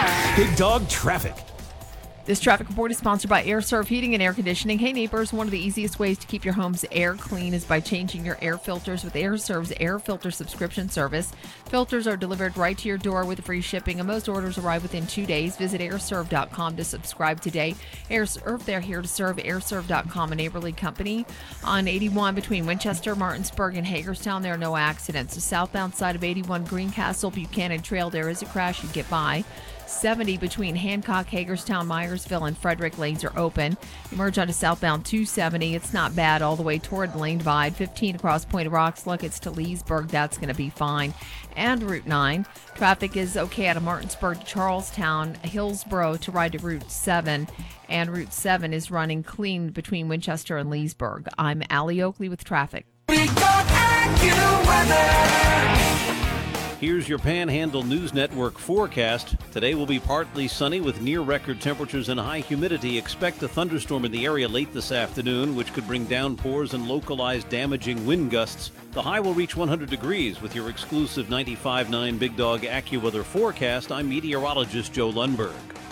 Big Dog Traffic. This traffic report is sponsored by AirServe Heating and Air Conditioning. Hey neighbors, one of the easiest ways to keep your home's air clean is by changing your air filters with AirServe's air filter subscription service. Filters are delivered right to your door with free shipping, and most orders arrive within 2 days. Visit airserve.com to subscribe today. AirServe, they're here to serve. Airserve.com, a neighborly company. On 81 between Winchester, Martinsburg, and Hagerstown, there are no accidents. The southbound side of 81 Greencastle Buchanan Trail, there is a crash. You get by. 70 between Hancock, Hagerstown, Myersville, and Frederick lanes are open. You merge onto southbound 270. It's not bad all the way toward Lane Divide. 15 across Point of Rocks. Look, it's to Leesburg. That's going to be fine. And Route 9. Traffic is okay out of Martinsburg to Charlestown, Hillsborough to ride to Route 7. And Route 7 is running clean between Winchester and Leesburg. I'm Allie Oakley with traffic. Big Dog AccuWeather. Here's your Panhandle News Network forecast. Today will be partly sunny with near record temperatures and high humidity. Expect a thunderstorm in the area late this afternoon, which could bring downpours and localized damaging wind gusts. The high will reach 100 degrees. With your exclusive 95.9 Big Dog AccuWeather forecast, I'm meteorologist Joe Lundberg.